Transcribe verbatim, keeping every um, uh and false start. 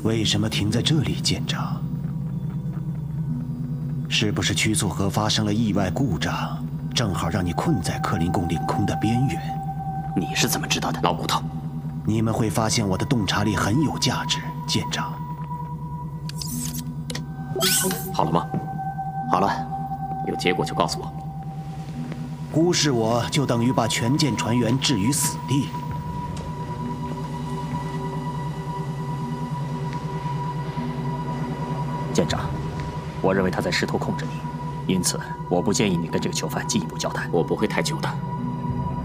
为什么停在这里，舰长？是不是驱速盒发生了意外故障，正好让你困在克林贡领空的边缘？ 你是怎么知道的，老骨头？ 你们会发现我的洞察力很有价值，舰长。 好了吗？好了，有结果就告诉我。 忽视我，就等于把全舰船员置于死地。 舰长，我认为他在试图控制你，因此我不建议你跟这个囚犯进一步交谈。 我不会太久的。